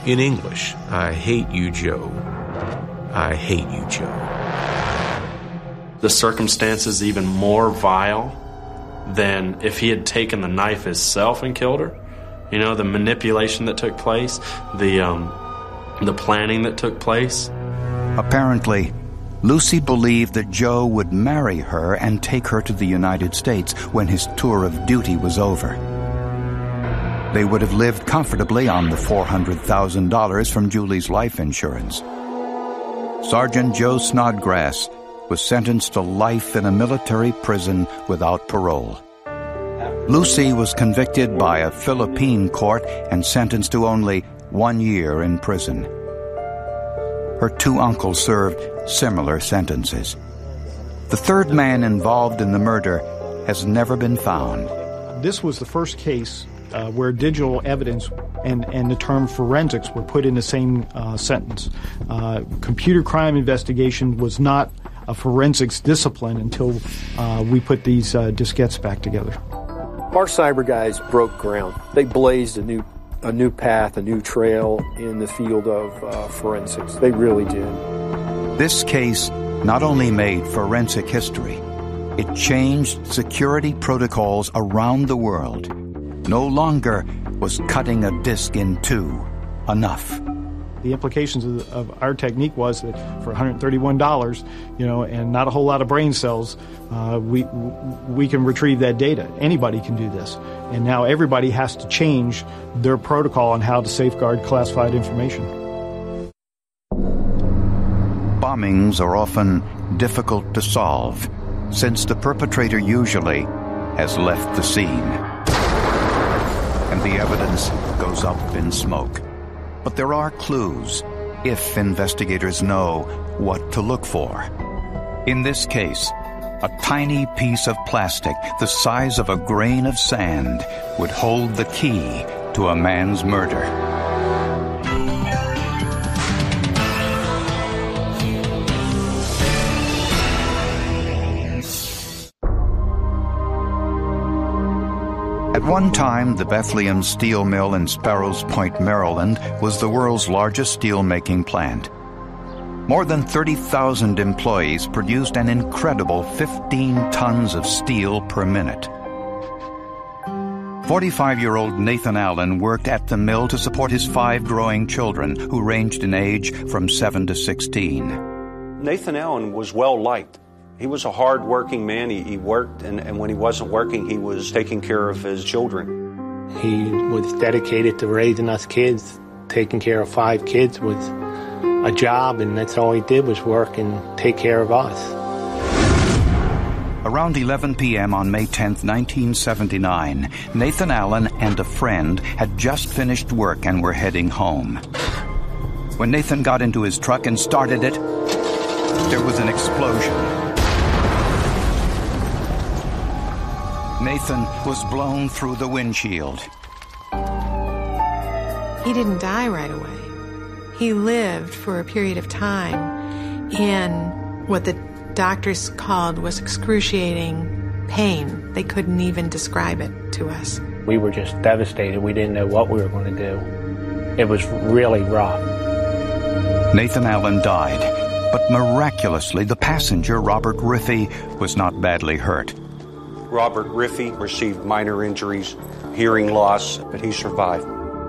In English, I hate you, Joe. I hate you, Joe. The circumstances even more vile than if he had taken the knife himself and killed her. You know, the manipulation that took place, the planning that took place. Apparently, Lucy believed that Joe would marry her and take her to the United States when his tour of duty was over. They would have lived comfortably on the $400,000 from Julie's life insurance. Sergeant Joe Snodgrass was sentenced to life in a military prison without parole. Lucy was convicted by a Philippine court and sentenced to only 1 year in prison. Her two uncles served similar sentences. The third man involved in the murder has never been found. This was the first case where digital evidence and the term forensics were put in the same sentence. Computer crime investigation was not a forensics discipline until we put these diskettes back together. Our cyber guys broke ground. They blazed a new path, a new trail in the field of forensics. They really did. This case not only made forensic history, it changed security protocols around the world. No longer was cutting a disk in two enough. The implications of our technique was that for $131, and not a whole lot of brain cells, we can retrieve that data. Anybody can do this. And now everybody has to change their protocol on how to safeguard classified information. Bombings are often difficult to solve, since the perpetrator usually has left the scene, and the evidence goes up in smoke. But there are clues if investigators know what to look for. In this case, a tiny piece of plastic the size of a grain of sand would hold the key to a man's murder. At one time, the Bethlehem Steel Mill in Sparrows Point, Maryland, was the world's largest steel-making plant. More than 30,000 employees produced an incredible 15 tons of steel per minute. 45-year-old Nathan Allen worked at the mill to support his 5 growing children, who ranged in age from 7 to 16. Nathan Allen was well-liked. He was a hard-working man. He worked, and when he wasn't working, he was taking care of his children. He was dedicated to raising us kids, taking care of 5 kids with a job, and that's all he did was work and take care of us. Around 11 p.m. on May 10, 1979, Nathan Allen and a friend had just finished work and were heading home. When Nathan got into his truck and started it, there was an explosion. Nathan was blown through the windshield. He didn't die right away. He lived for a period of time in what the doctors called was excruciating pain. They couldn't even describe it to us. We were just devastated. We didn't know what we were going to do. It was really rough. Nathan Allen died, but miraculously the passenger, Robert Riffey, was not badly hurt. Robert Riffey received minor injuries, hearing loss, but he survived.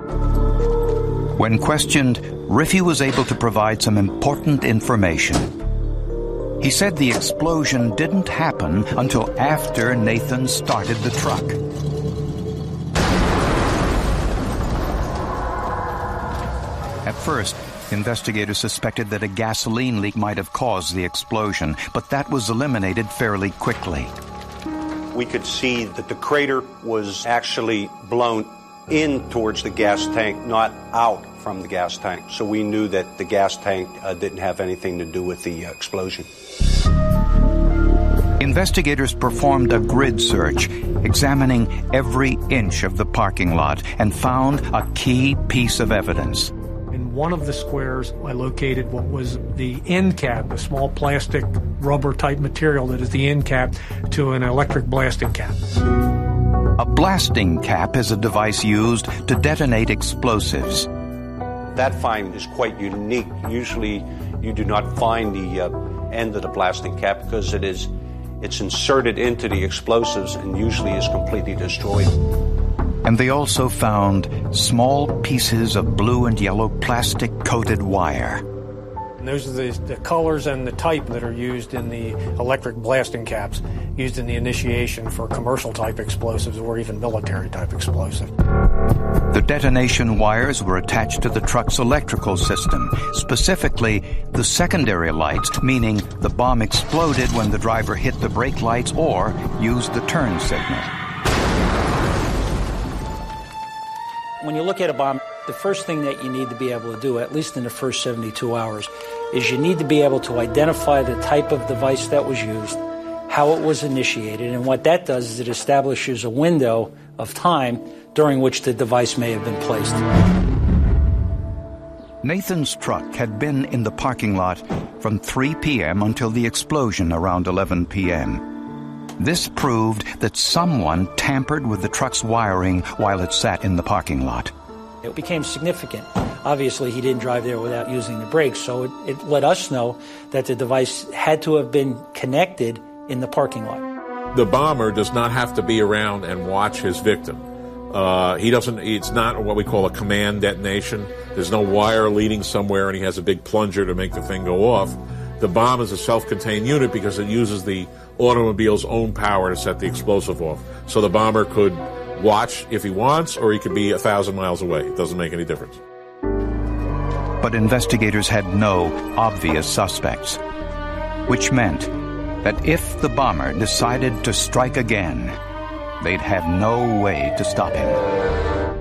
When questioned, Riffey was able to provide some important information. He said the explosion didn't happen until after Nathan started the truck. At first, investigators suspected that a gasoline leak might have caused the explosion, but that was eliminated fairly quickly. We could see that the crater was actually blown in towards the gas tank, not out from the gas tank. So we knew that the gas tank didn't have anything to do with the explosion. Investigators performed a grid search, examining every inch of the parking lot, and found a key piece of evidence. In one of the squares, I located what was the end cap, a small plastic rubber-type material that is the end cap to an electric blasting cap. A blasting cap is a device used to detonate explosives. That find is quite unique. Usually you do not find the end of the blasting cap because it's inserted into the explosives and usually is completely destroyed. And they also found small pieces of blue and yellow plastic-coated wire. And those are the colors and the type that are used in the electric blasting caps, used in the initiation for commercial-type explosives or even military-type explosives. The detonation wires were attached to the truck's electrical system, specifically the secondary lights, meaning the bomb exploded when the driver hit the brake lights or used the turn signal. When you look at a bomb, the first thing that you need to be able to do, at least in the first 72 hours, is you need to be able to identify the type of device that was used, how it was initiated, and what that does is it establishes a window of time during which the device may have been placed. Nathan's truck had been in the parking lot from 3 p.m. until the explosion around 11 p.m. This proved that someone tampered with the truck's wiring while it sat in the parking lot. It became significant. Obviously, he didn't drive there without using the brakes, so it let us know that the device had to have been connected in the parking lot. The bomber does not have to be around and watch his victim. It's not what we call a command detonation. There's no wire leading somewhere and he has a big plunger to make the thing go off. The bomb is a self-contained unit because it uses the automobile's own power to set the explosive off. So the bomber could watch if he wants, or he could be 1,000 miles away. It doesn't make any difference. But investigators had no obvious suspects, which meant that if the bomber decided to strike again, they'd have no way to stop him.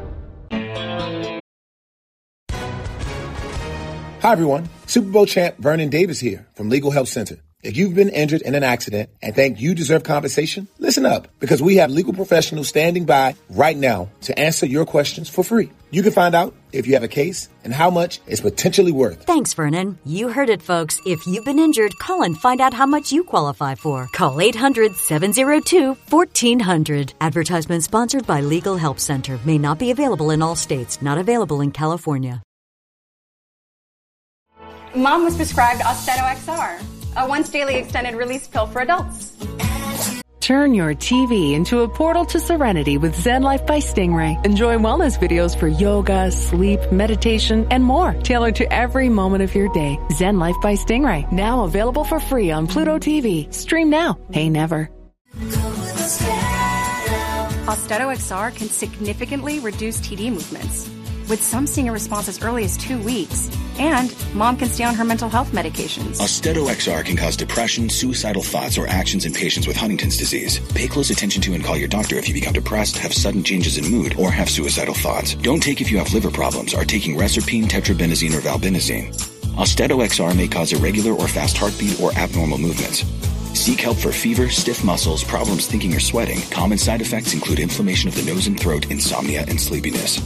Hi, everyone. Super Bowl champ Vernon Davis here from Legal Help Center. If you've been injured in an accident and think you deserve compensation, listen up, because we have legal professionals standing by right now to answer your questions for free. You can find out if you have a case and how much it's potentially worth. Thanks, Vernon. You heard it, folks. If you've been injured, call and find out how much you qualify for. Call 800-702-1400. Advertisement sponsored by Legal Help Center. May not be available in all states. Not available in California. Mom was prescribed Austedo XR, a once-daily extended-release pill for adults. Turn your TV into a portal to serenity with Zen Life by Stingray. Enjoy wellness videos for yoga, sleep, meditation, and more, tailored to every moment of your day. Zen Life by Stingray, now available for free on Pluto TV. Stream now, pay never. Austedo XR can significantly reduce TD movements, with some seeing a response as early as 2 weeks. And Mom can stay on her mental health medications. Austedo XR can cause depression, suicidal thoughts, or actions in patients with Huntington's disease. Pay close attention to and call your doctor if you become depressed, have sudden changes in mood, or have suicidal thoughts. Don't take if you have liver problems, are taking Reserpine, tetrabenazine, or valbenazine. Austedo XR may cause irregular or fast heartbeat or abnormal movements. Seek help for fever, stiff muscles, problems thinking or sweating. Common side effects include inflammation of the nose and throat, insomnia, and sleepiness.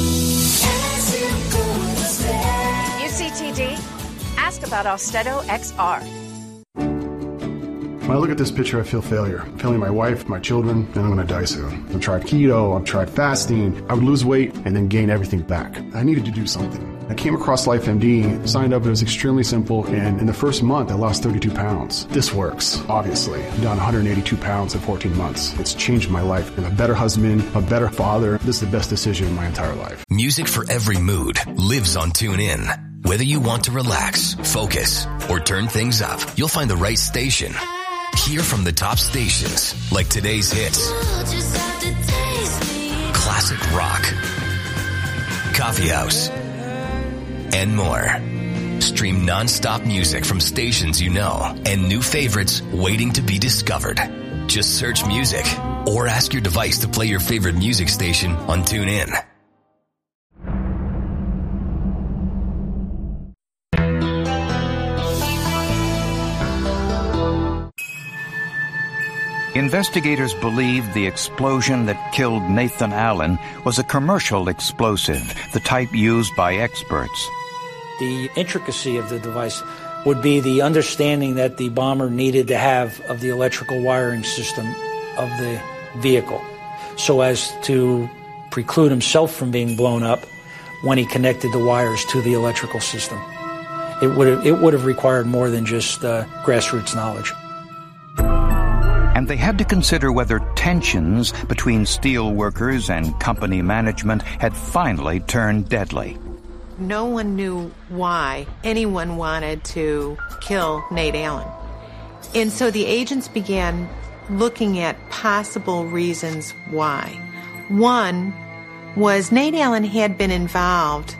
UCTD, ask about Austedo XR. When I look at this picture, I feel failure. I'm failing my wife, my children, and I'm going to die soon. I've tried keto, I've tried fasting. I would lose weight and then gain everything back. I needed to do something. I came across LifeMD, signed up. It was extremely simple, and in the first month, I lost 32 pounds. This works, obviously. I'm down 182 pounds in 14 months. It's changed my life. I'm a better husband, a better father. This is the best decision in my entire life. Music for every mood lives on TuneIn. Whether you want to relax, focus, or turn things up, you'll find the right station. Hear from the top stations, like today's hits, classic rock, coffee house, and more. Stream non-stop music from stations you know and new favorites waiting to be discovered. Just search music or ask your device to play your favorite music station on TuneIn. Investigators believed the explosion that killed Nathan Allen was a commercial explosive, the type used by experts. The intricacy of the device would be the understanding that the bomber needed to have of the electrical wiring system of the vehicle so as to preclude himself from being blown up, when he connected the wires to the electrical system. It would have required more than just grassroots knowledge. And they had to consider whether tensions between steel workers and company management had finally turned deadly. No one knew why anyone wanted to kill Nate Allen. And so the agents began looking at possible reasons why. One was Nate Allen had been involved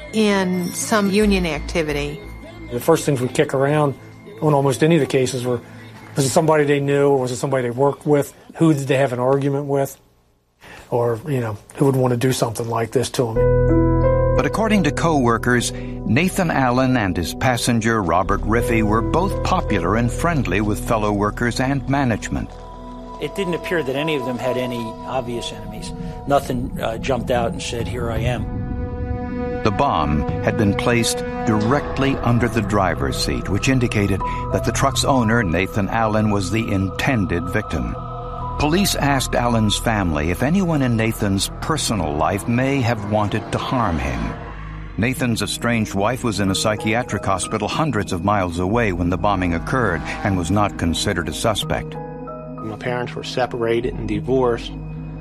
in some union activity. The first things we kick around on almost any of the cases were, was it somebody they knew, or was it somebody they worked with? Who did they have an argument with? Or, who would want to do something like this to them? But according to co-workers, Nathan Allen and his passenger, Robert Riffey, were both popular and friendly with fellow workers and management. It didn't appear that any of them had any obvious enemies. Nothing jumped out and said, "Here I am." The bomb had been placed directly under the driver's seat, which indicated that the truck's owner, Nathan Allen, was the intended victim. Police asked Allen's family if anyone in Nathan's personal life may have wanted to harm him. Nathan's estranged wife was in a psychiatric hospital hundreds of miles away when the bombing occurred and was not considered a suspect. My parents were separated and divorced,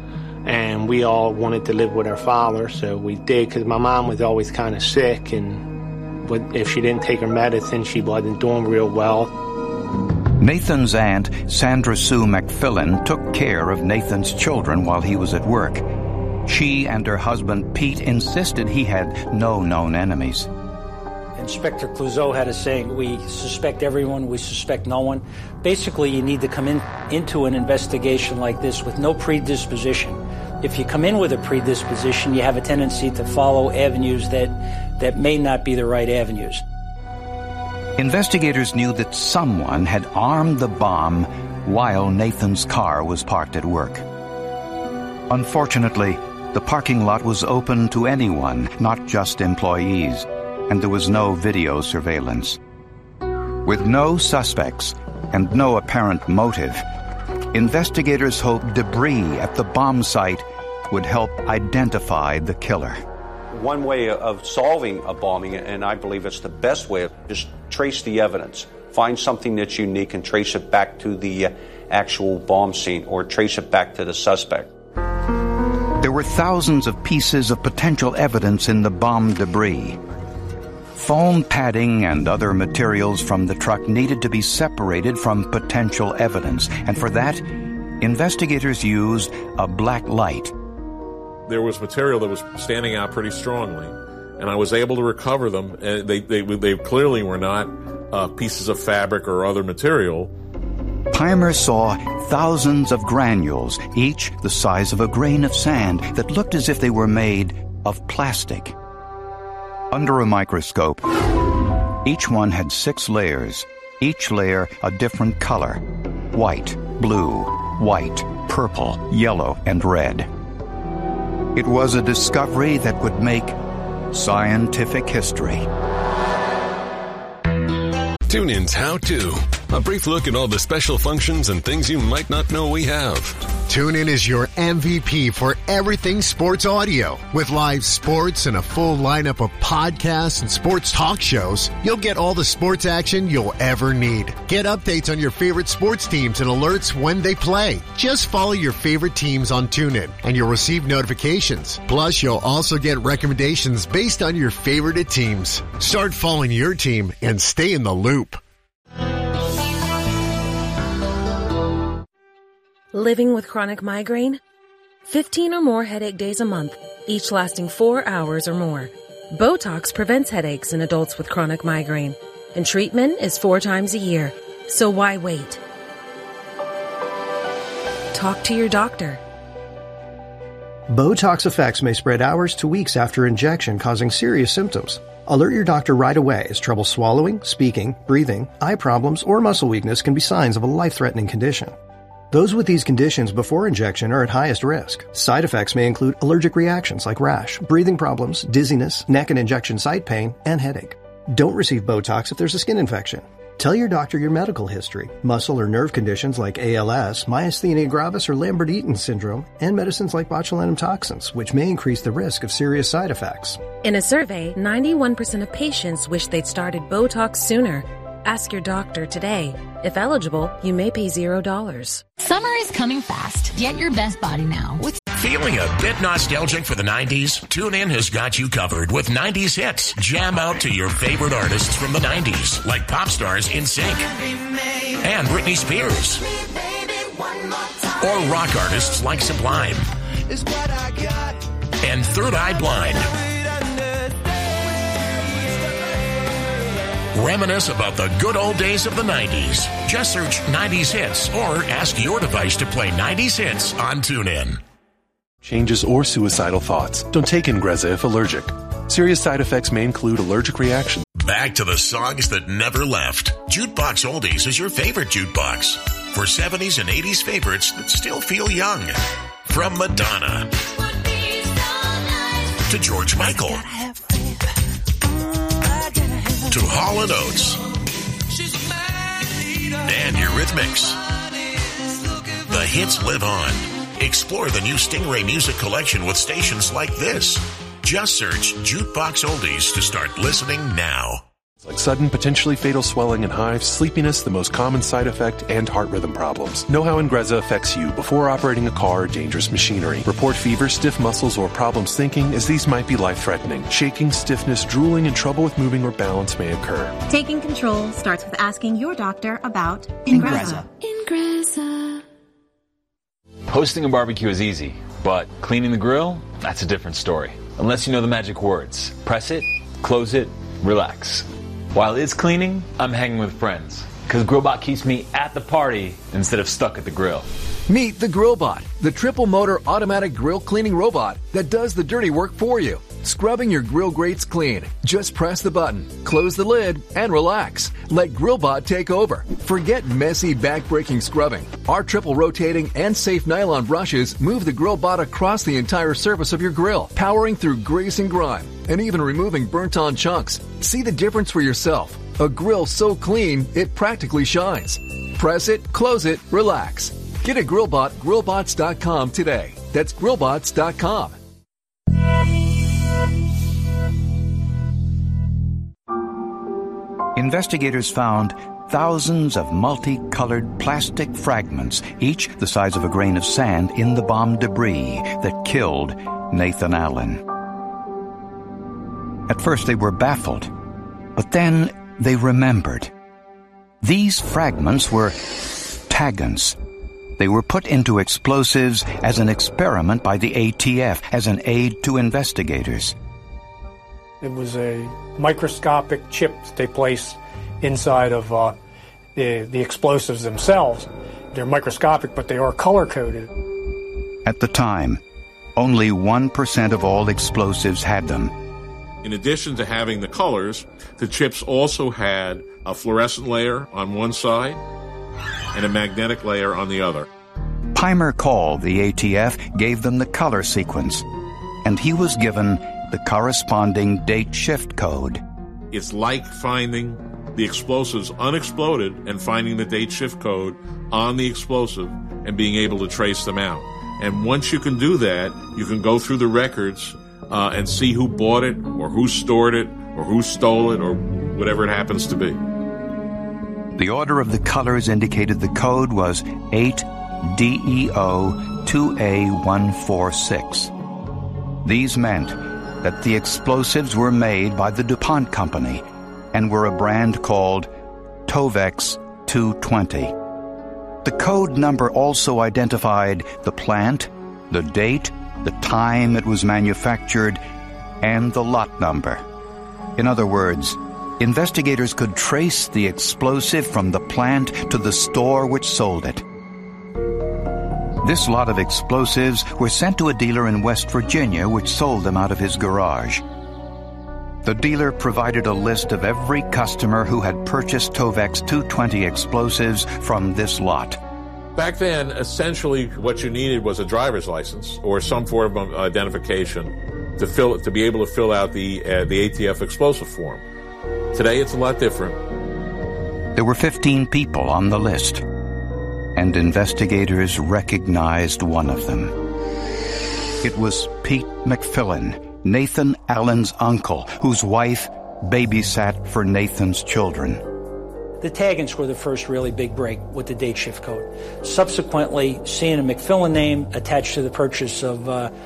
and we all wanted to live with our father, so we did, because my mom was always kind of sick, and if she didn't take her medicine, she wasn't doing real well. Nathan's aunt, Sandra Sue McFillin, took care of Nathan's children while he was at work. She and her husband, Pete, insisted he had no known enemies. Inspector Clouseau had a saying, we suspect everyone, we suspect no one. Basically, you need to come into an investigation like this with no predisposition. If you come in with a predisposition, you have a tendency to follow avenues that may not be the right avenues. Investigators knew that someone had armed the bomb while Nathan's car was parked at work. Unfortunately, the parking lot was open to anyone, not just employees, and there was no video surveillance. With no suspects and no apparent motive, investigators hoped debris at the bomb site would help identify the killer. One way of solving a bombing, and I believe it's the best way, is trace the evidence. Find something that's unique and trace it back to the actual bomb scene, or trace it back to the suspect. There were thousands of pieces of potential evidence in the bomb debris. Foam padding and other materials from the truck needed to be separated from potential evidence, and for that, investigators used a black light. There was material that was standing out pretty strongly, and I was able to recover them. And they clearly were not pieces of fabric or other material. Pimer saw thousands of granules, each the size of a grain of sand, that looked as if they were made of plastic. Under a microscope, each one had 6 layers, each layer a different color: white, blue, white, purple, yellow, and red. It was a discovery that would make scientific history. TuneIn's How To. A brief look at all the special functions and things you might not know we have. TuneIn is your MVP for everything sports audio. With live sports and a full lineup of podcasts and sports talk shows, you'll get all the sports action you'll ever need. Get updates on your favorite sports teams and alerts when they play. Just follow your favorite teams on TuneIn, and you'll receive notifications. Plus, you'll also get recommendations based on your favorite teams. Start following your team and stay in the loop. Living with chronic migraine? 15 or more headache days a month, each lasting 4 hours or more. Botox prevents headaches in adults with chronic migraine, and treatment is 4 times a year. So why wait? Talk to your doctor. Botox effects may spread hours to weeks after injection, causing serious symptoms. Alert your doctor right away, as trouble swallowing, speaking, breathing, eye problems, or muscle weakness can be signs of a life-threatening condition. Those with these conditions before injection are at highest risk. Side effects may include allergic reactions like rash, breathing problems, dizziness, neck and injection site pain, and headache. Don't receive Botox if there's a skin infection. Tell your doctor your medical history, muscle or nerve conditions like ALS, myasthenia gravis, or Lambert-Eaton syndrome, and medicines like botulinum toxins, which may increase the risk of serious side effects. In a survey, 91% of patients wish they'd started Botox sooner. Ask your doctor today. If eligible, you may pay $0. Summer is coming fast. Get your best body now. Feeling a bit nostalgic for the 90s? TuneIn has got you covered with 90s hits. Jam out to your favorite artists from the 90s, like pop stars NSYNC and Britney Spears. Or rock artists like Sublime and Third Eye Blind. Reminisce about the good old days of the 90s. Just search 90s hits or ask your device to play 90s hits on TuneIn. Changes or suicidal thoughts. Don't take Ingrezza if allergic. Serious side effects may include allergic reaction. Back to the songs that never left. Jukebox Oldies is your favorite jukebox. For 70s and 80s favorites that still feel young. From Madonna to George Michael to Hall & Oates and Eurythmics. The hits live on. Explore the new Stingray music collection with stations like this. Just search Jukebox Oldies to start listening now. Like sudden, potentially fatal swelling and hives, sleepiness, the most common side effect, and heart rhythm problems. Know how Ingrezza affects you before operating a car or dangerous machinery. Report fever, stiff muscles, or problems thinking, as these might be life-threatening. Shaking, stiffness, drooling, and trouble with moving or balance may occur. Taking control starts with asking your doctor about Ingrezza. Ingrezza. Hosting a barbecue is easy, but cleaning the grill, that's a different story. Unless you know the magic words. Press it, close it, relax. While it's cleaning, I'm hanging with friends, because GrillBot keeps me at the party instead of stuck at the grill. Meet the GrillBot, the triple-motor automatic grill cleaning robot that does the dirty work for you. Scrubbing your grill grates clean. Just press the button, close the lid, and relax. Let GrillBot take over. Forget messy, back-breaking scrubbing. Our triple-rotating and safe nylon brushes move the GrillBot across the entire surface of your grill, powering through grease and grime, and even removing burnt-on chunks. See the difference for yourself. A grill so clean, it practically shines. Press it, close it, relax. Get a GrillBot, grillbots.com today. That's grillbots.com. Investigators found thousands of multicolored plastic fragments, each the size of a grain of sand, in the bomb debris that killed Nathan Allen. At first they were baffled, but then they remembered. These fragments were tagans. They were put into explosives as an experiment by the ATF, as an aid to investigators. It was a microscopic chip that they place inside of the explosives themselves. They're microscopic, but they are color-coded. At the time, only 1% of all explosives had them. In addition to having the colors, the chips also had a fluorescent layer on one side and a magnetic layer on the other. Pimer Call, the ATF, gave them the color sequence, and he was given the corresponding date shift code. It's like finding the explosives unexploded and finding the date shift code on the explosive and being able to trace them out. And once you can do that, you can go through the records and see who bought it or who stored it or who stole it or whatever it happens to be. The order of the colors indicated the code was 8DEO2A146. These meant that the explosives were made by the DuPont Company and were a brand called Tovex 220. The code number also identified the plant, the date, the time it was manufactured, and the lot number. In other words, investigators could trace the explosive from the plant to the store which sold it. This lot of explosives were sent to a dealer in West Virginia which sold them out of his garage. The dealer provided a list of every customer who had purchased Tovex 220 explosives from this lot. Back then, essentially what you needed was a driver's license or some form of identification to be able to fill out the ATF explosive form. Today it's a lot different. There were 15 people on the list, and investigators recognized one of them. It was Pete McFillin, Nathan Allen's uncle, whose wife babysat for Nathan's children. The Taggants were the first really big break with the date shift code. Subsequently, seeing a McFillin name attached to the purchase of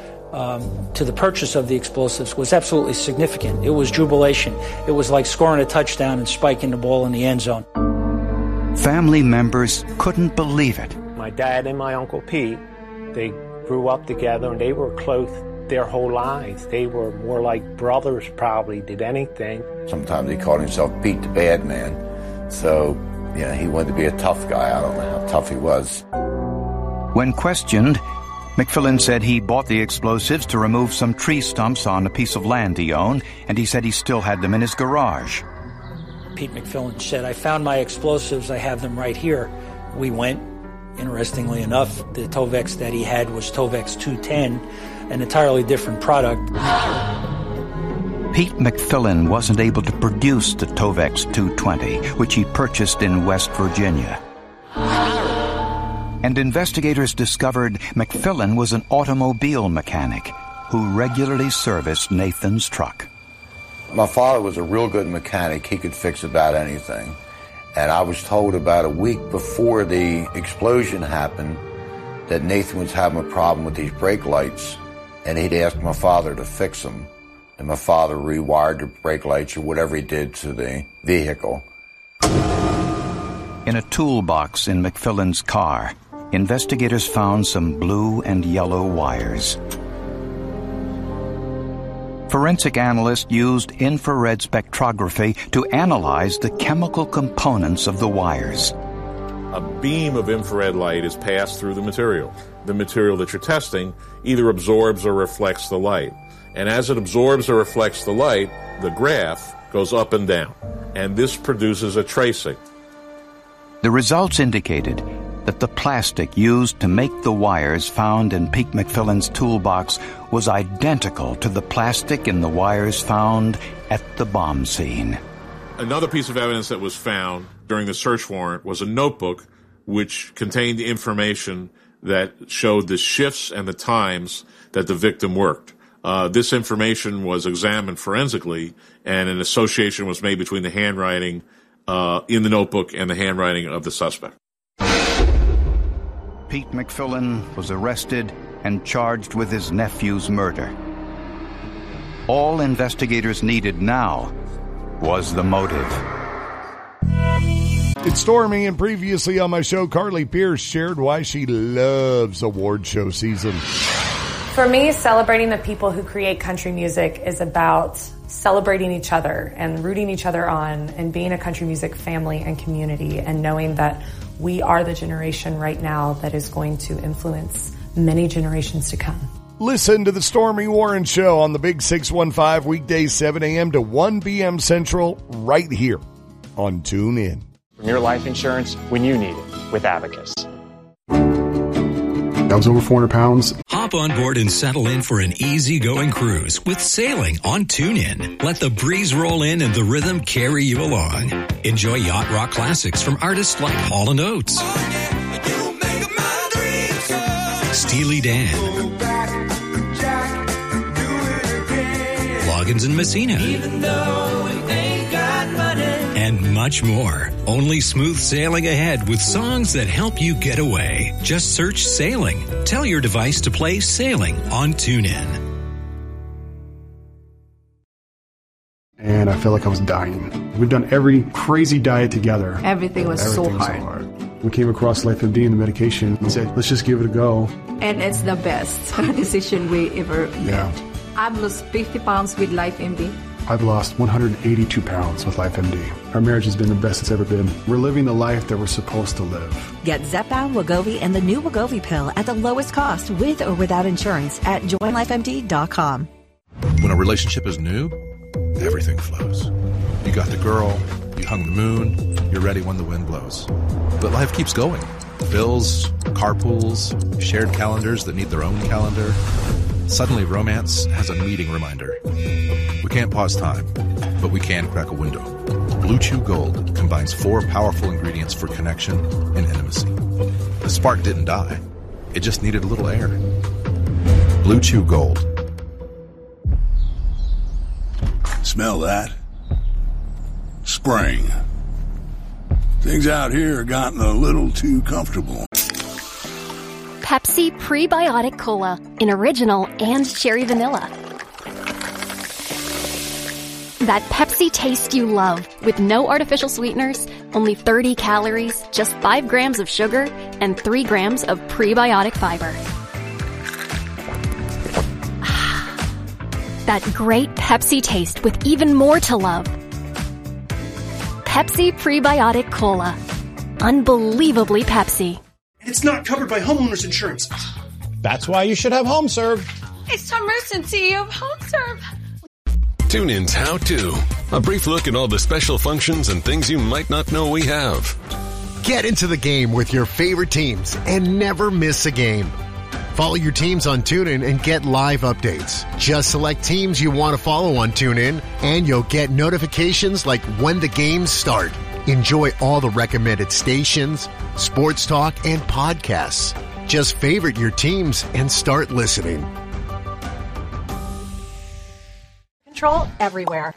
the explosives was absolutely significant. It was jubilation. It was like scoring a touchdown and spiking the ball in the end zone. Family members couldn't believe it. My dad and my Uncle Pete, they grew up together and they were close their whole lives. They were more like brothers probably did anything. Sometimes he called himself Pete the Bad Man. So, he wanted to be a tough guy. I don't know how tough he was. When questioned, McFillin said he bought the explosives to remove some tree stumps on a piece of land he owned, and he said he still had them in his garage. Pete McFillin said, "I found my explosives. I have them right here." We went. Interestingly enough, the Tovex that he had was Tovex 210, an entirely different product. Pete McFillin wasn't able to produce the Tovex 220, which he purchased in West Virginia. And investigators discovered McFillin was an automobile mechanic who regularly serviced Nathan's truck. My father was a real good mechanic. He could fix about anything. And I was told about a week before the explosion happened that Nathan was having a problem with these brake lights, and he'd asked my father to fix them. And my father rewired the brake lights or whatever he did to the vehicle. In a toolbox in McFillin's car, investigators found some blue and yellow wires. Forensic analysts used infrared spectrography to analyze the chemical components of the wires. A beam of infrared light is passed through the material. The material that you're testing either absorbs or reflects the light. And as it absorbs or reflects the light, the graph goes up and down. And this produces a tracing. The results indicated that the plastic used to make the wires found in Pete McFillin's toolbox was identical to the plastic in the wires found at the bomb scene. Another piece of evidence that was found during the search warrant was a notebook which contained information that showed the shifts and the times that the victim worked. This information was examined forensically, and an association was made between the handwriting in the notebook and the handwriting of the suspect. Pete McFillin was arrested and charged with his nephew's murder. All investigators needed now was the motive. It's Stormy, and previously on my show, Carly Pierce shared why she loves award show season. For me, celebrating the people who create country music is about celebrating each other and rooting each other on and being a country music family and community and knowing that we are the generation right now that is going to influence many generations to come. Listen to the Stormy Warren Show on the Big 615 weekdays 7 a.m. to 1 p.m. Central right here on TuneIn. From your life insurance when you need it with Abacus. I was over 400 pounds. Hop on board and settle in for an easy-going cruise with sailing on TuneIn. Let the breeze roll in and the rhythm carry you along. Enjoy yacht rock classics from artists like Hall & Oates, Steely Dan, Loggins and Messina, and much more. Only smooth sailing ahead with songs that help you get away. Just search Sailing. Tell your device to play Sailing on TuneIn. And I felt like I was dying. We've done every crazy diet together. Everything was so hard. We came across LifeMD and the medication and said, let's just give it a go. And it's the best decision we ever made. I've lost 50 pounds with LifeMD. I've lost 182 pounds with LifeMD. Our marriage has been the best it's ever been. We're living the life that we're supposed to live. Get Zepbound, Wegovy, and the new Wegovy pill at the lowest cost with or without insurance at joinlifemd.com. When a relationship is new, everything flows. You got the girl, you hung the moon, you're ready when the wind blows. But life keeps going. Bills, carpools, shared calendars that need their own calendar. Suddenly, romance has a meeting reminder. We can't pause time, but we can crack a window. Blue Chew Gold combines 4 powerful ingredients for connection and intimacy. The spark didn't die. It just needed a little air. Blue Chew Gold. Smell that? Spring. Things out here have gotten a little too comfortable. Pepsi Prebiotic Cola in original and cherry vanilla. That Pepsi taste you love with no artificial sweeteners, only 30 calories, just 5 grams of sugar, and 3 grams of prebiotic fiber. That great Pepsi taste with even more to love. Pepsi Prebiotic Cola. Unbelievably Pepsi. It's not covered by homeowners insurance. That's why you should have HomeServe. It's Tom Merson, CEO of HomeServe. TuneIn's How To. A brief look at all the special functions and things you might not know we have. Get into the game with your favorite teams and never miss a game. Follow your teams on TuneIn and get live updates. Just select teams you want to follow on TuneIn, and you'll get notifications like when the games start. Enjoy all the recommended stations, sports talk, and podcasts. Just favorite your teams and start listening. Control everywhere.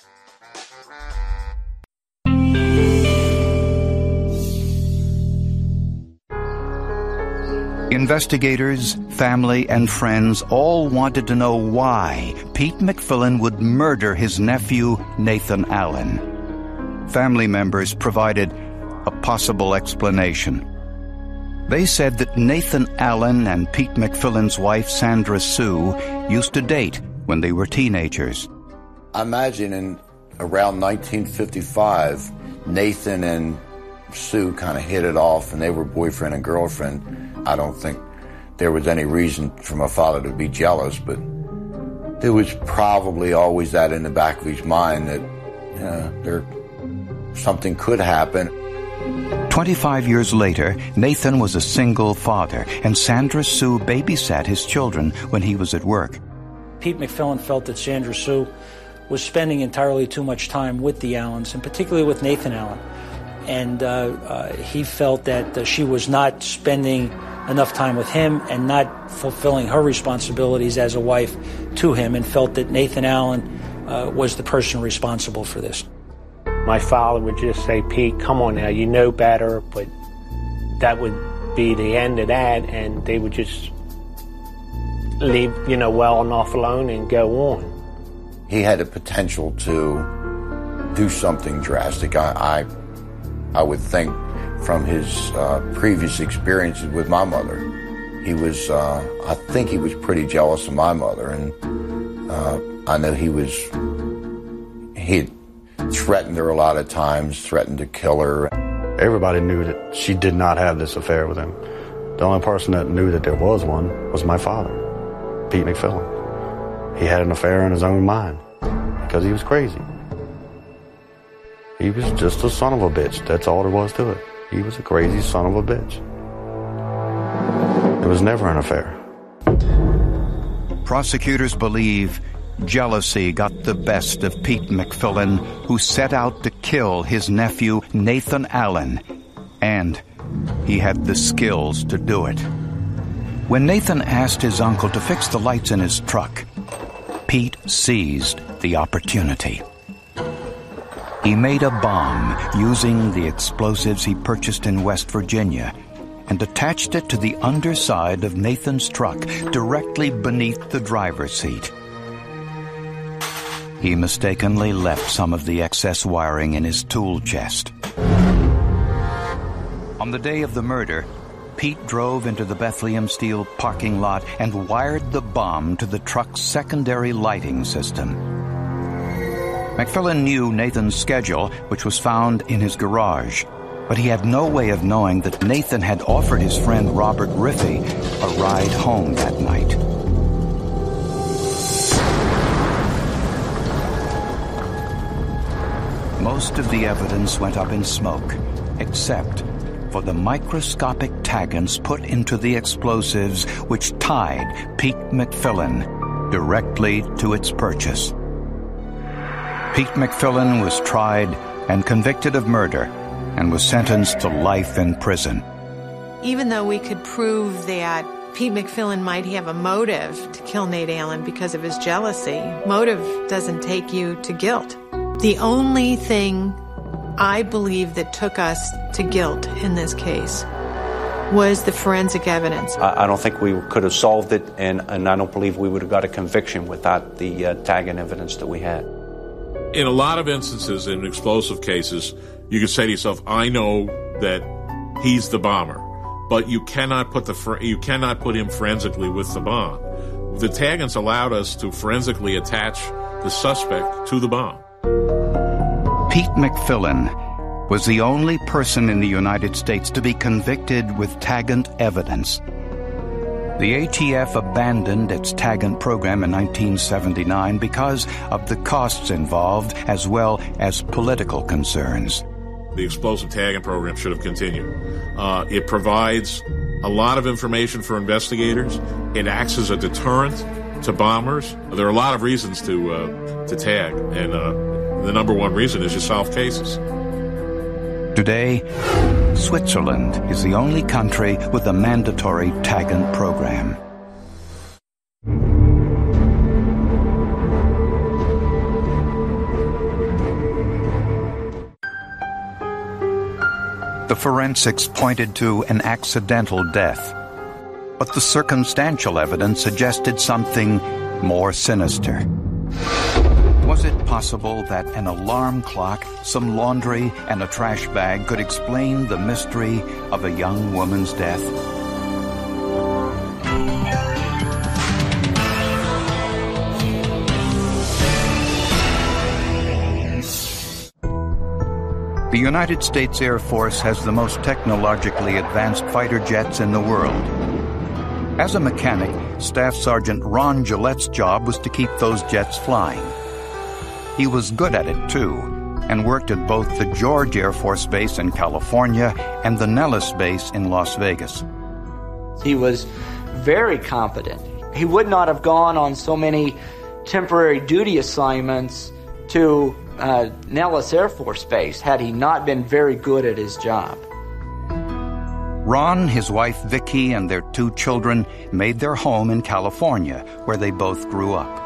Investigators, family, and friends all wanted to know why Pete McFillan would murder his nephew, Nathan Allen. Family members provided a possible explanation. They said that Nathan Allen and Pete McFillan's wife, Sandra Sue, used to date when they were teenagers. I imagine in around 1955, Nathan and Sue kind of hit it off, and they were boyfriend and girlfriend. I don't think there was any reason for my father to be jealous, but there was probably always that in the back of his mind that something could happen. 25 years later, Nathan was a single father, and Sandra Sue babysat his children when he was at work. Pete McFillan felt that Sandra Sue was spending entirely too much time with the Allens, and particularly with Nathan Allen. And he felt that she was not spending enough time with him and not fulfilling her responsibilities as a wife to him, and felt that Nathan Allen was the person responsible for this. My father would just say, Pete, come on now, you know better, but that would be the end of that, and they would just leave, well enough alone and go on. He had the potential to do something drastic. I would think from his previous experiences with my mother. He was, I think he was pretty jealous of my mother, and I know he had threatened her a lot of times, threatened to kill her. Everybody knew that she did not have this affair with him. The only person that knew that there was one was my father, Pete McFillan. He had an affair in his own mind because he was crazy. He was just a son of a bitch. That's all there was to it. He was a crazy son of a bitch. It was never an affair. Prosecutors believe jealousy got the best of Pete McFillan, who set out to kill his nephew, Nathan Allen, and he had the skills to do it. When Nathan asked his uncle to fix the lights in his truck, Pete seized the opportunity. He made a bomb using the explosives he purchased in West Virginia and attached it to the underside of Nathan's truck directly beneath the driver's seat. He mistakenly left some of the excess wiring in his tool chest. On the day of the murder, Pete drove into the Bethlehem Steel parking lot and wired the bomb to the truck's secondary lighting system. McFillan knew Nathan's schedule, which was found in his garage, but he had no way of knowing that Nathan had offered his friend Robert Riffey a ride home that night. Most of the evidence went up in smoke, except for the microscopic taggants put into the explosives which tied Pete McFillan directly to its purchase. Pete McFillan was tried and convicted of murder and was sentenced to life in prison. Even though we could prove that Pete McFillin might have a motive to kill Nate Allen because of his jealousy, motive doesn't take you to guilt. The only thing I believe that took us to guilt in this case was the forensic evidence. I don't think we could have solved it, and I don't believe we would have got a conviction without the tagging evidence that we had. In a lot of instances, in explosive cases, you can say to yourself, I know that he's the bomber, but you cannot put him forensically with the bomb. The taggants allowed us to forensically attach the suspect to the bomb. Pete McFillin was the only person in the United States to be convicted with taggant evidence. The ATF abandoned its taggant program in 1979 because of the costs involved as well as political concerns. The explosive tagging program should have continued. It provides a lot of information for investigators. It acts as a deterrent to bombers. There are a lot of reasons to tag, and the number one reason is you solve cases. Today, Switzerland is the only country with a mandatory taggant program. The forensics pointed to an accidental death, but the circumstantial evidence suggested something more sinister. Was it possible that an alarm clock, some laundry, and a trash bag could explain the mystery of a young woman's death? The United States Air Force has the most technologically advanced fighter jets in the world. As a mechanic, Staff Sergeant Ron Gillette's job was to keep those jets flying. He was good at it, too, and worked at both the George Air Force Base in California and the Nellis Base in Las Vegas. He was very competent. He would not have gone on so many temporary duty assignments to Nellis Air Force Base had he not been very good at his job. Ron, his wife Vicki, and their 2 children made their home in California, where they both grew up.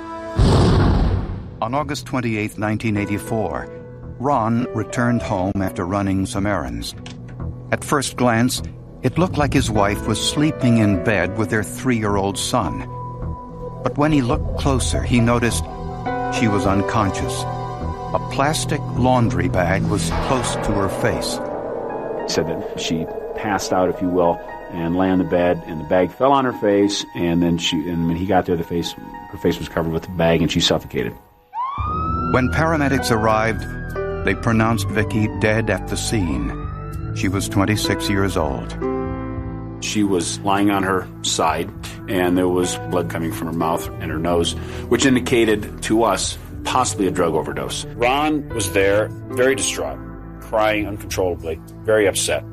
On August 28, 1984, Ron returned home after running some errands. At first glance, it looked like his wife was sleeping in bed with their 3-year-old son. But when he looked closer, he noticed she was unconscious. A plastic laundry bag was close to her face. He said that she passed out, if you will, and lay on the bed, and the bag fell on her face, and then when he got there, her face was covered with the bag, and she suffocated. When paramedics arrived, they pronounced Vicki dead at the scene. She was 26 years old. She was lying on her side, and there was blood coming from her mouth and her nose, which indicated to us possibly a drug overdose. Ron was there, very distraught, crying uncontrollably, very upset.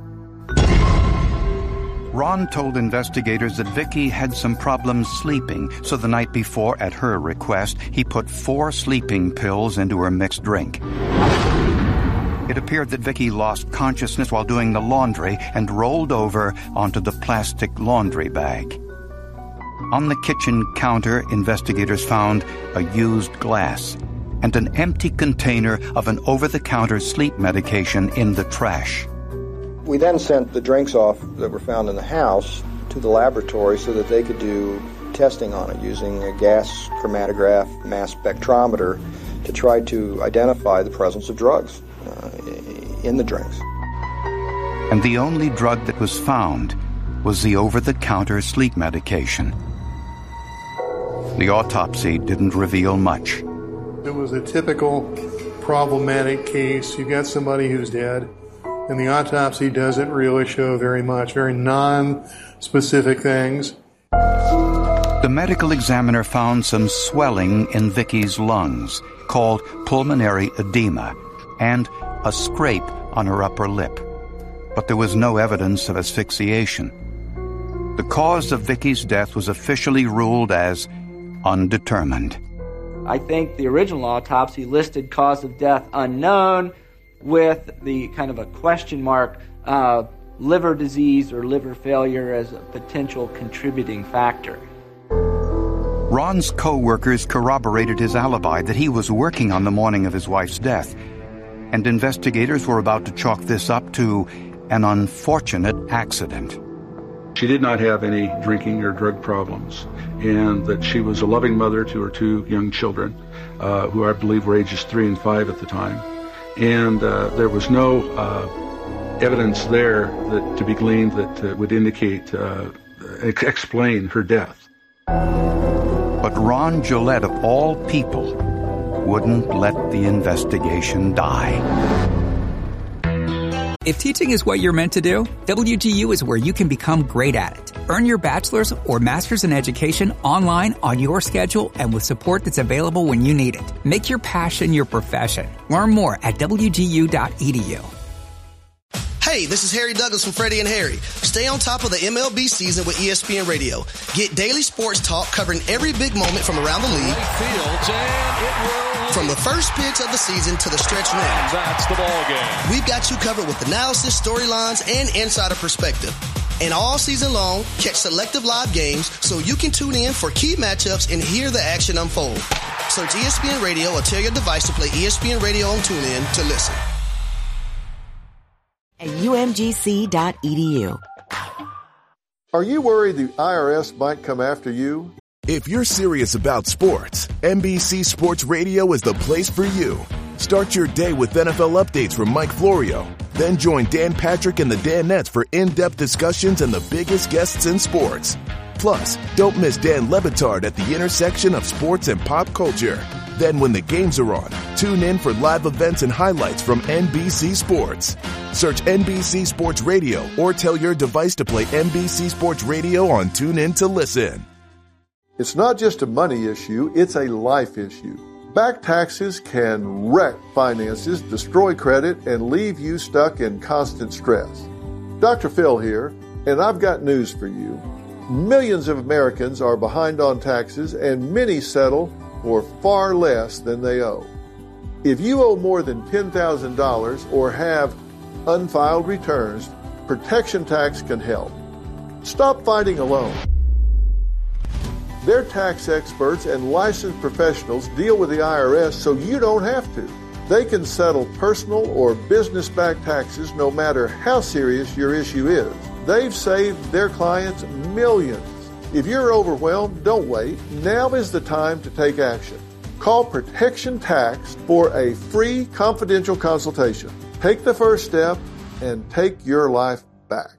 Ron told investigators that Vicki had some problems sleeping, so the night before, at her request, he put 4 sleeping pills into her mixed drink. It appeared that Vicki lost consciousness while doing the laundry and rolled over onto the plastic laundry bag. On the kitchen counter, investigators found a used glass and an empty container of an over-the-counter sleep medication in the trash. We then sent the drinks off that were found in the house to the laboratory so that they could do testing on it using a gas chromatograph mass spectrometer to try to identify the presence of drugs in the drinks. And the only drug that was found was the over-the-counter sleep medication. The autopsy didn't reveal much. It was a typical problematic case. You got somebody who's dead, and the autopsy doesn't really show very much, very non-specific things. The medical examiner found some swelling in Vicki's lungs, called pulmonary edema, and a scrape on her upper lip. But there was no evidence of asphyxiation. The cause of Vicki's death was officially ruled as undetermined. I think the original autopsy listed cause of death unknown, with the kind of a question mark liver disease or liver failure as a potential contributing factor. Ron's co-workers corroborated his alibi that he was working on the morning of his wife's death, and investigators were about to chalk this up to an unfortunate accident. She did not have any drinking or drug problems, and that she was a loving mother to her 2 young children, who I believe were ages 3 and 5 at the time. And there was no evidence there that to be gleaned that would indicate, explain her death. But Ron Gillette, of all people, wouldn't let the investigation die. If teaching is what you're meant to do, WGU is where you can become great at it. Earn your bachelor's or master's in education online on your schedule and with support that's available when you need it. Make your passion your profession. Learn more at WGU.edu. Hey, this is Harry Douglas from Freddie and Harry. Stay on top of the MLB season with ESPN Radio. Get daily sports talk covering every big moment from around the league. From the first pitch of the season to the stretch run. That's the ball game. We've got you covered with analysis, storylines, and insider perspective. And all season long, catch selective live games so you can tune in for key matchups and hear the action unfold. Search ESPN Radio or tell your device to play ESPN Radio on TuneIn to listen. At umgc.edu. Are you worried the IRS might come after you? If you're serious about sports, NBC Sports Radio is the place for you. Start your day with NFL updates from Mike Florio. Then join Dan Patrick and the Danettes for in-depth discussions and the biggest guests in sports. Plus, don't miss Dan Le Batard at the intersection of sports and pop culture. Then when the games are on, tune in for live events and highlights from NBC Sports. Search NBC Sports Radio or tell your device to play NBC Sports Radio on TuneIn to listen. It's not just a money issue, it's a life issue. Back taxes can wreck finances, destroy credit, and leave you stuck in constant stress. Dr. Phil here, and I've got news for you. Millions of Americans are behind on taxes, and many settle for far less than they owe. If you owe more than $10,000 or have unfiled returns, Protection Tax can help. Stop fighting alone. Their tax experts and licensed professionals deal with the IRS so you don't have to. They can settle personal or business-backed taxes no matter how serious your issue is. They've saved their clients millions. If you're overwhelmed, don't wait. Now is the time to take action. Call Protection Tax for a free confidential consultation. Take the first step and take your life back.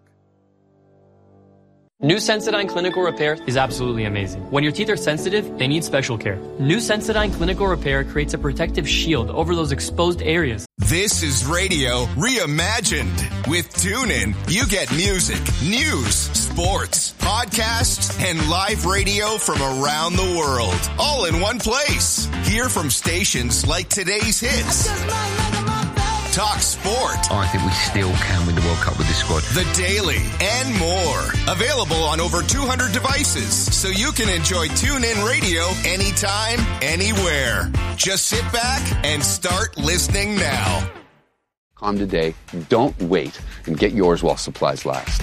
New Sensodyne Clinical Repair is absolutely amazing. When your teeth are sensitive, they need special care. New Sensodyne Clinical Repair creates a protective shield over those exposed areas. This is radio reimagined. With TuneIn, you get music, news, sports, podcasts, and live radio from around the world, all in one place. Hear from stations like today's hits. Talk sport. I think we still can win the World Cup with this squad. The Daily and more. Available on over 200 devices, so you can enjoy TuneIn Radio anytime, anywhere. Just sit back and start listening now. Calm today. Don't wait, and get yours while supplies last.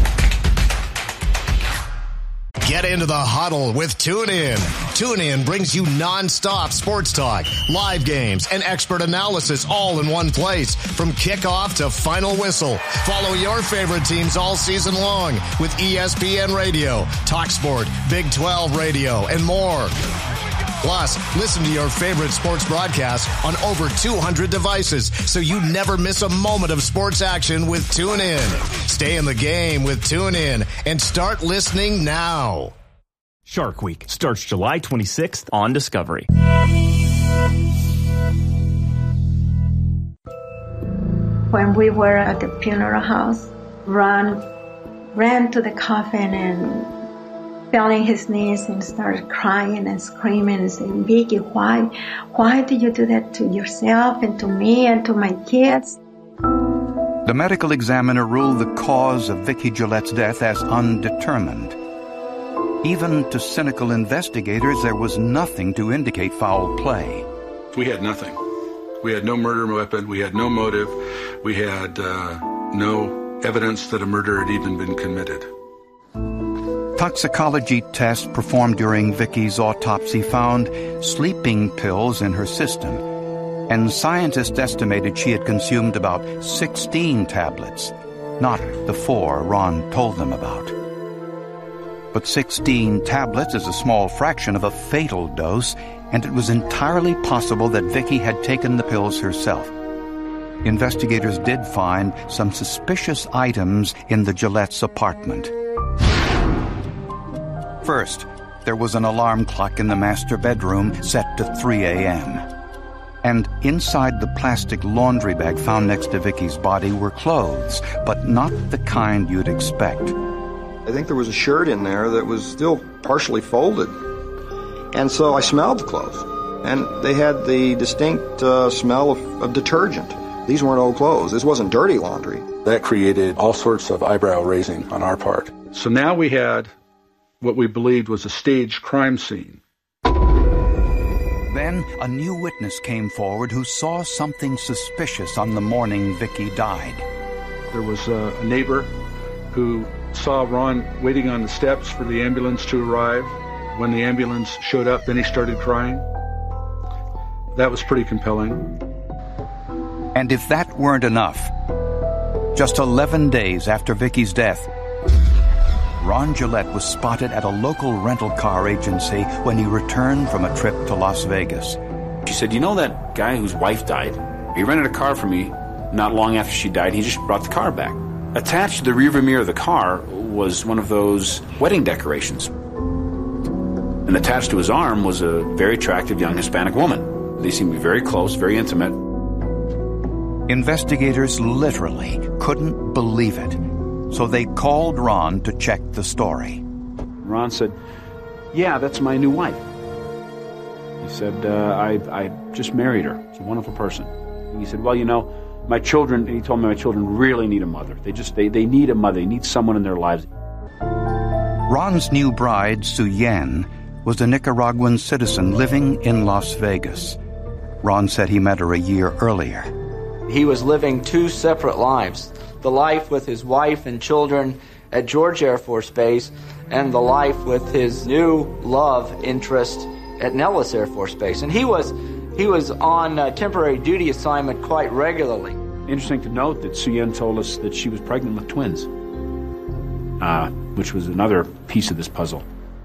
Get into the huddle with TuneIn. TuneIn brings you nonstop sports talk, live games, and expert analysis all in one place. From kickoff to final whistle. Follow your favorite teams all season long with ESPN Radio, TalkSport, Big 12 Radio, and more. Plus, listen to your favorite sports broadcasts on over 200 devices so you never miss a moment of sports action with TuneIn. Stay in the game with TuneIn and start listening now. Shark Week starts July 26th on Discovery. When we were at the funeral house, Ron ran to the coffin and fell on his knees and started crying and screaming and saying, "Vicky, why did you do that to yourself and to me and to my kids?" The medical examiner ruled the cause of Vicky Gillette's death as undetermined. Even to cynical investigators, there was nothing to indicate foul play. We had nothing. We had no murder weapon. We had no motive. We had no evidence that a murder had even been committed. Toxicology tests performed during Vicky's autopsy found sleeping pills in her system, and scientists estimated she had consumed about 16 tablets, not the 4 Ron told them about. But 16 tablets is a small fraction of a fatal dose, and it was entirely possible that Vicky had taken the pills herself. Investigators did find some suspicious items in the Gillette's apartment. First, there was an alarm clock in the master bedroom set to 3 a.m. And inside the plastic laundry bag found next to Vicky's body were clothes, but not the kind you'd expect. I think there was a shirt in there that was still partially folded. And so I smelled the clothes, and they had the distinct smell of detergent. These weren't old clothes. This wasn't dirty laundry. That created all sorts of eyebrow raising on our part. So now we had what we believed was a staged crime scene. Then a new witness came forward who saw something suspicious on the morning Vicky died. There was a neighbor who saw Ron waiting on the steps for the ambulance to arrive. When the ambulance showed up, then he started crying. That was pretty compelling. And if that weren't enough, just 11 days after Vicky's death, Ron Gillette was spotted at a local rental car agency when he returned from a trip to Las Vegas. She said, "You know that guy whose wife died? He rented a car for me not long after she died. He just brought the car back." Attached to the rearview mirror of the car was one of those wedding decorations. And attached to his arm was a very attractive young Hispanic woman. They seemed to be very close, very intimate. Investigators literally couldn't believe it, so they called Ron to check the story. Ron said, "Yeah, that's my new wife." He said, I just married her. She's a wonderful person. And he said, "Well, you know, my children," and he told me, "my children really need a mother. They need a mother. They need someone in their lives." Ron's new bride, Sue Yan, was a Nicaraguan citizen living in Las Vegas. Ron said he met her a year earlier. He was living 2 separate lives. The life with his wife and children at George Air Force Base, and the life with his new love interest at Nellis Air Force Base. And he was on temporary duty assignment quite regularly. Interesting to note that Suyen told us that she was pregnant with twins, which was another piece of this puzzle.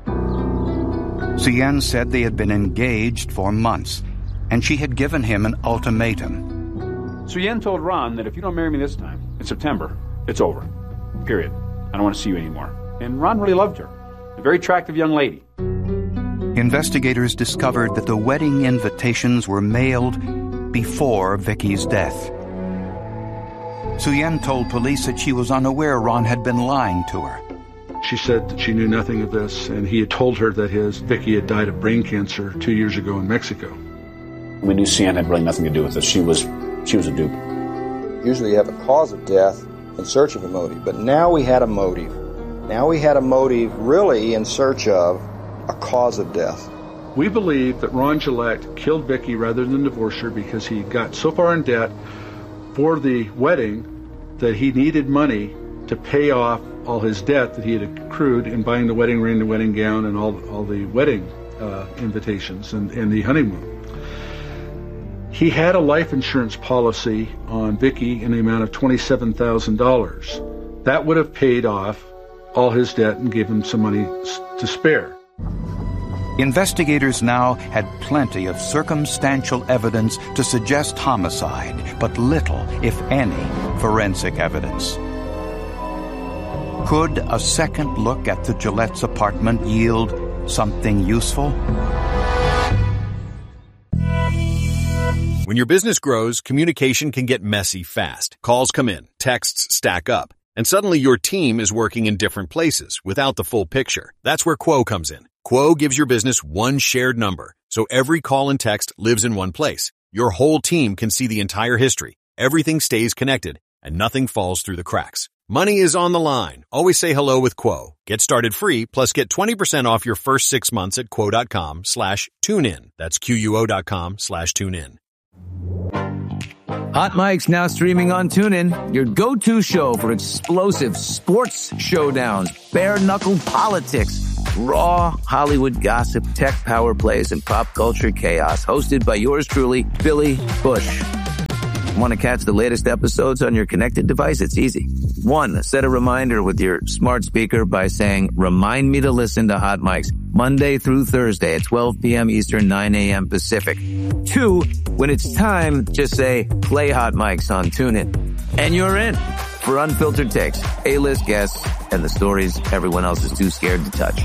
Suyen said they had been engaged for months, and she had given him an ultimatum. Suyen told Ron that if you don't marry me this time, in September, it's over. Period. I don't want to see you anymore. And Ron really loved her. A very attractive young lady. Investigators discovered that the wedding invitations were mailed before Vicky's death. Suyen told police that she was unaware Ron had been lying to her. She said that she knew nothing of this, and he had told her that Vicky had died of brain cancer 2 years ago in Mexico. We knew Suyen had really nothing to do with this. She was a dupe. Usually you have a cause of death in search of a motive, but now we had a motive. Now we had a motive really in search of a cause of death. We believe that Ron Gillette killed Vicky rather than divorce her because he got so far in debt for the wedding that he needed money to pay off all his debt that he had accrued in buying the wedding ring, the wedding gown, and all the wedding invitations and the honeymoon. He had a life insurance policy on Vicky in the amount of $27,000. That would have paid off all his debt and gave him some money to spare. Investigators now had plenty of circumstantial evidence to suggest homicide, but little, if any, forensic evidence. Could a second look at the Gillette's apartment yield something useful? When your business grows, communication can get messy fast. Calls come in, texts stack up, and suddenly your team is working in different places without the full picture. That's where Quo comes in. Quo gives your business one shared number, so every call and text lives in one place. Your whole team can see the entire history. Everything stays connected, and nothing falls through the cracks. Money is on the line. Always say hello with Quo. Get started free, plus get 20% off your first 6 months at quo.com/tunein. That's QUO.com/tunein. Hot Mike's now streaming on TuneIn, your go-to show for explosive sports showdowns, bare-knuckle politics, raw Hollywood gossip, tech power plays, and pop culture chaos. Hosted by yours truly, Billy Bush. Want to catch the latest episodes on your connected device? It's easy. 1, set a reminder with your smart speaker by saying, "Remind me to listen to Hot Mics Monday through Thursday at 12 p.m. Eastern, 9 a.m. Pacific." 2, when it's time, just say, "Play Hot Mics on TuneIn." And you're in for unfiltered takes, A-list guests, and the stories everyone else is too scared to touch.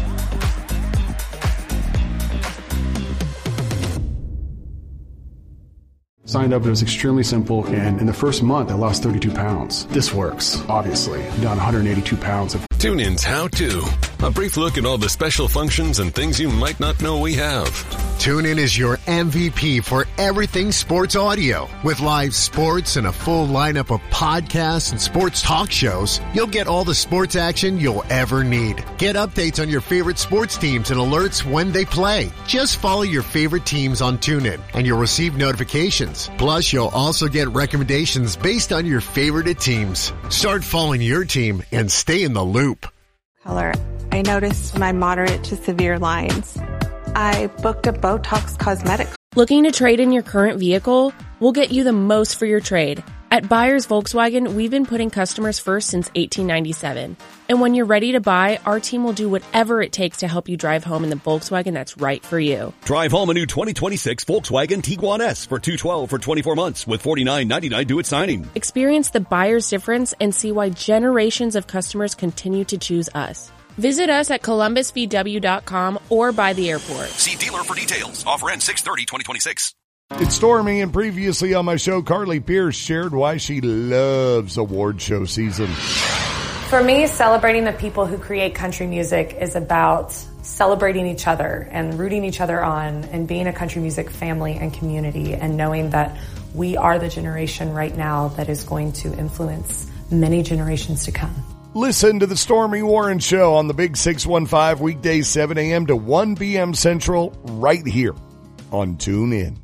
Signed up, it was extremely simple, and in the first month, I lost 32 pounds. This works, obviously. I'm down 182 pounds. TuneIn's How To. A brief look at all the special functions and things you might not know we have. TuneIn is your MVP for everything sports audio. With live sports and a full lineup of podcasts and sports talk shows, you'll get all the sports action you'll ever need. Get updates on your favorite sports teams and alerts when they play. Just follow your favorite teams on TuneIn, and you'll receive notifications. Plus, you'll also get recommendations based on your favorite teams. Start following your team and stay in the loop. Color. I noticed my moderate to severe lines. I booked a Botox Cosmetic. Looking to trade in your current vehicle? We'll get you the most for your trade. At Buyers Volkswagen, we've been putting customers first since 1897. And when you're ready to buy, our team will do whatever it takes to help you drive home in the Volkswagen that's right for you. Drive home a new 2026 Volkswagen Tiguan S for $212 for 24 months with $49.99 due at signing. Experience the buyer's difference and see why generations of customers continue to choose us. Visit us at columbusvw.com or by the airport. See dealer for details. Offer ends 6/30/2026. It's Stormy, and previously on my show, Carly Pierce shared why she loves award show season. For me, celebrating the people who create country music is about celebrating each other and rooting each other on and being a country music family and community and knowing that we are the generation right now that is going to influence many generations to come. Listen to the Stormy Warren Show on the Big 615 weekdays 7 a.m. to 1 p.m. Central right here on TuneIn.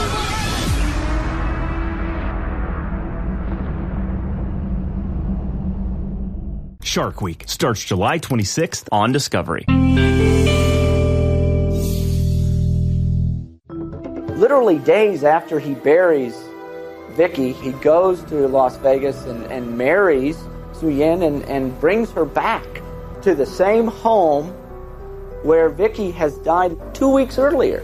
Shark Week starts July 26th on Discovery. Literally days after he buries Vicky, he goes to Las Vegas and marries Su-Yin and brings her back to the same home where Vicky has died 2 weeks earlier.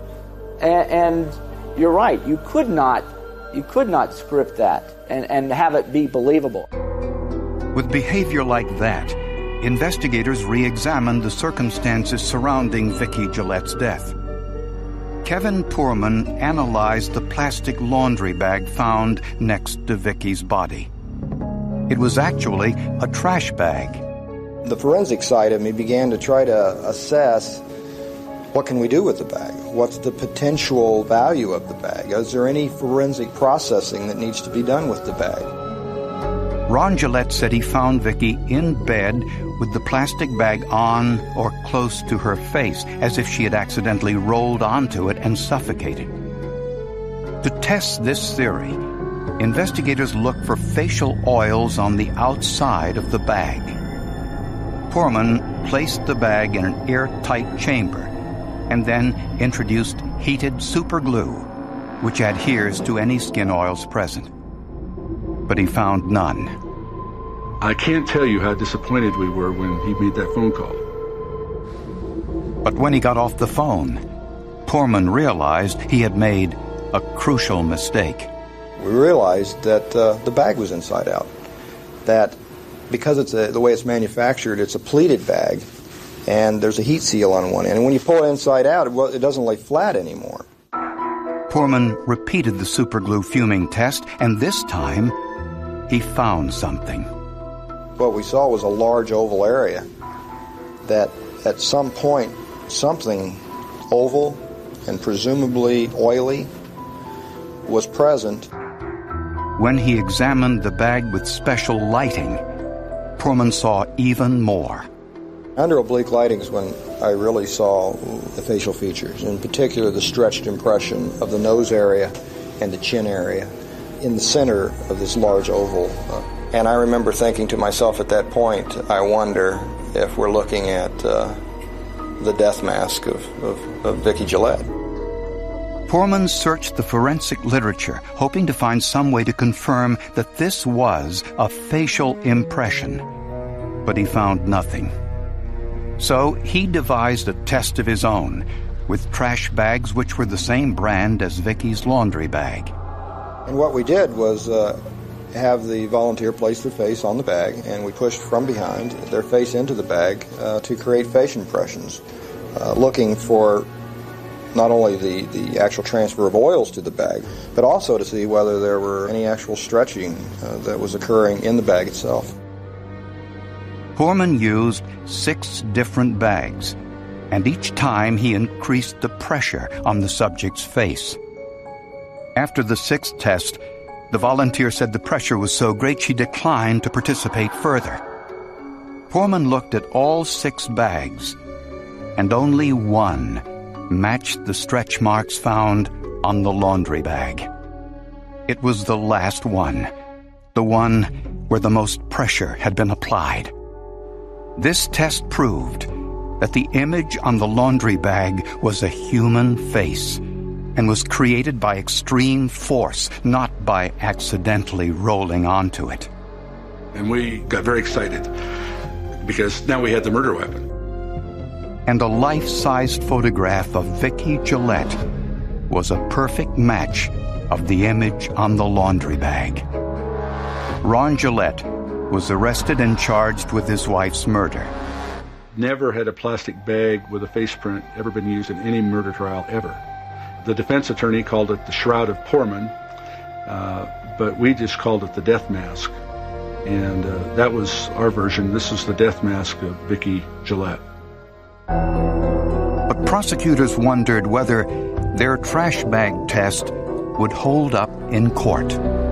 And you're right, you could not script that and have it be believable. With behavior like that, investigators re-examined the circumstances surrounding Vicky Gillette's death. Kevin Poorman analyzed the plastic laundry bag found next to Vicky's body. It was actually a trash bag. The forensic side of me began to try to assess what can we do with the bag? What's the potential value of the bag? Is there any forensic processing that needs to be done with the bag? Ron Gillette said he found Vicky in bed with the plastic bag on or close to her face, as if she had accidentally rolled onto it and suffocated. To test this theory, investigators looked for facial oils on the outside of the bag. Poorman placed the bag in an airtight chamber and then introduced heated super glue, which adheres to any skin oils present. But he found none. I can't tell you how disappointed we were when he made that phone call. But when he got off the phone, Poorman realized he had made a crucial mistake. We realized that the bag was inside out. That because it's the way it's manufactured, it's a pleated bag, and there's a heat seal on one end. And when you pull it inside out, it doesn't lay flat anymore. Poorman repeated the superglue fuming test, and this time he found something. What we saw was a large oval area that at some point something oval and presumably oily was present. When he examined the bag with special lighting, Poorman saw even more. Under oblique lighting is when I really saw the facial features, in particular the stretched impression of the nose area and the chin area. in the center of this large oval. And I remember thinking to myself at that point, I wonder if we're looking at the death mask of Vicki Gillette. Poorman searched the forensic literature, hoping to find some way to confirm that this was a facial impression. But he found nothing. So he devised a test of his own, with trash bags which were the same brand as Vicki's laundry bag. And what we did was have the volunteer place their face on the bag, and we pushed from behind their face into the bag to create face impressions, looking for not only the actual transfer of oils to the bag, but also to see whether there were any actual stretching that was occurring in the bag itself. Poorman used 6 different bags, and each time he increased the pressure on the subject's face. After the 6th test, the volunteer said the pressure was so great she declined to participate further. Poorman looked at all 6 bags, and only one matched the stretch marks found on the laundry bag. It was the last one, the one where the most pressure had been applied. This test proved that the image on the laundry bag was a human face and was created by extreme force, not by accidentally rolling onto it. And we got very excited because now we had the murder weapon. And a life-sized photograph of Vicki Gillette was a perfect match of the image on the laundry bag. Ron Gillette was arrested and charged with his wife's murder. Never had a plastic bag with a face print ever been used in any murder trial ever. The defense attorney called it the Shroud of Poorman, but we just called it the death mask. And that was our version. This is the death mask of Vicki Gillette. But prosecutors wondered whether their trash bag test would hold up in court.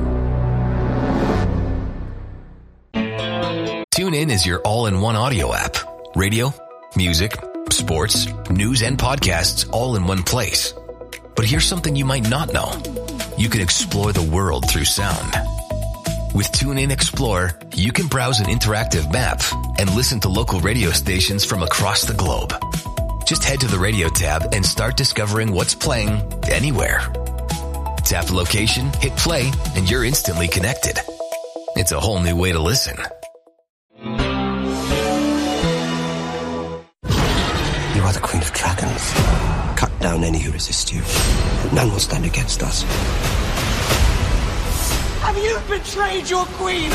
TuneIn is your all-in-one audio app. Radio, music, sports, news, and podcasts all in one place. But here's something you might not know. You can explore the world through sound. With TuneIn Explorer, you can browse an interactive map and listen to local radio stations from across the globe. Just head to the radio tab and start discovering what's playing anywhere. Tap the location, hit play, and you're instantly connected. It's a whole new way to listen. You are the Queen of Dragons. Cut down any who resist you. None will stand against us. Have you betrayed your queen?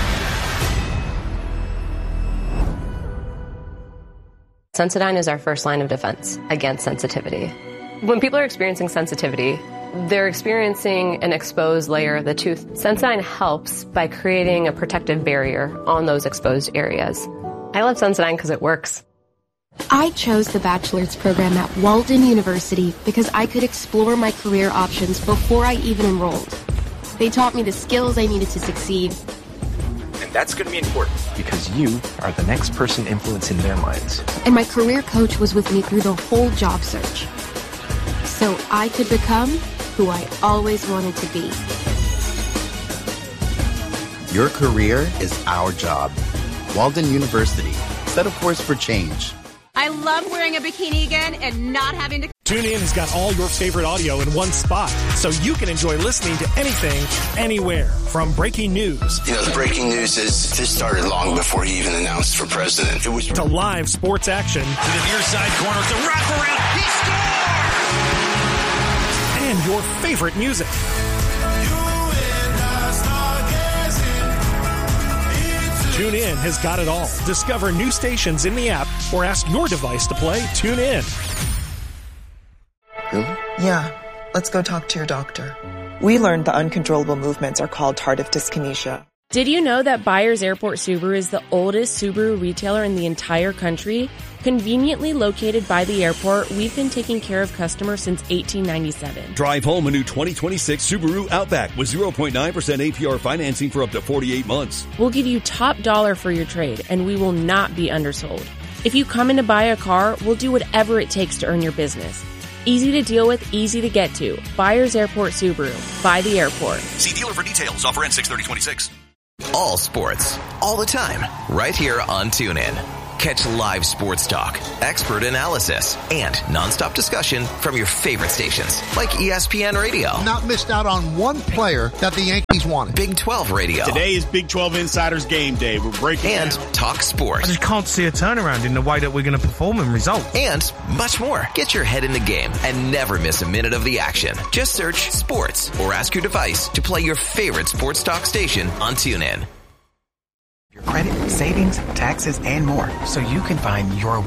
Sensodyne is our first line of defense against sensitivity. When people are experiencing sensitivity, they're experiencing an exposed layer of the tooth. Sensodyne helps by creating a protective barrier on those exposed areas. I love Sensodyne because it works. I chose the bachelor's program at Walden University because I could explore my career options before I even enrolled. They taught me the skills I needed to succeed. And that's going to be important because you are the next person influencing their minds. And my career coach was with me through the whole job search. So I could become who I always wanted to be. Your career is our job. Walden University. Set a course for change. I love wearing a bikini again and not having to... TuneIn has got all your favorite audio in one spot, so you can enjoy listening to anything, anywhere. From breaking news. You know, the breaking news is this started long before he even announced for president. It was to live sports action. To the near side corner, it's a wraparound. He scored! And your favorite music. TuneIn has got it all. Discover new stations in the app or ask your device to play TuneIn. Really? Yeah. Let's go talk to your doctor. We learned the uncontrollable movements are called tardive dyskinesia. Did you know that Byers Airport Subaru is the oldest Subaru retailer in the entire country? Conveniently located by the airport, we've been taking care of customers since 1897. Drive home a new 2026 Subaru Outback with 0.9% APR financing for up to 48 months. We'll give you top dollar for your trade, and we will not be undersold. If you come in to buy a car, we'll do whatever it takes to earn your business. Easy to deal with, easy to get to. Byers Airport Subaru. By the airport. See dealer for details. Offer ends 6/30/26. All sports, all the time, right here on TuneIn. Catch live sports talk, expert analysis, and nonstop discussion from your favorite stations, like ESPN Radio. Not missed out on one player that the Yankees wanted. Big 12 Radio. Today is Big 12 Insiders Game Day. We're breaking and down. Talk Sports. I just can't see a turnaround in the way that we're going to perform and result. And much more. Get your head in the game and never miss a minute of the action. Just search sports or ask your device to play your favorite sports talk station on TuneIn. Your credit, savings, taxes, and more, so you can find your